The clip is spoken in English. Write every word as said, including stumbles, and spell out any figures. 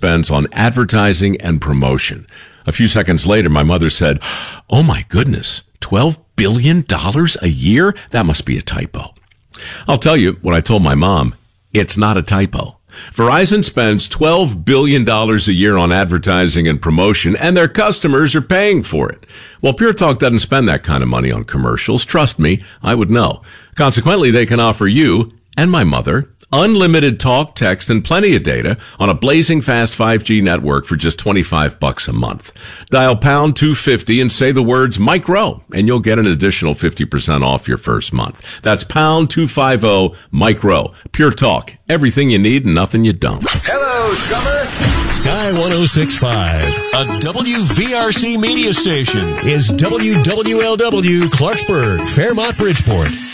spends on advertising and promotion. A few seconds later, my mother said, "Oh my goodness, twelve billion dollars a year? That must be a typo." I'll tell you what I told my mom. It's not a typo. Verizon spends twelve billion dollars a year on advertising and promotion, and their customers are paying for it. Well, Pure Talk doesn't spend that kind of money on commercials. Trust me, I would know. Consequently, they can offer you and my mother unlimited talk, text, and plenty of data on a blazing fast five G network for just twenty-five bucks a month. Dial pound two fifty and say the words Mike Rowe, and you'll get an additional fifty percent off your first month. That's pound two fifty, Mike Rowe. Pure Talk. Everything you need and nothing you don't. Hello, Summer. Sky one oh six point five, a W V R C media station, is W W L W Clarksburg, Fairmont, Bridgeport.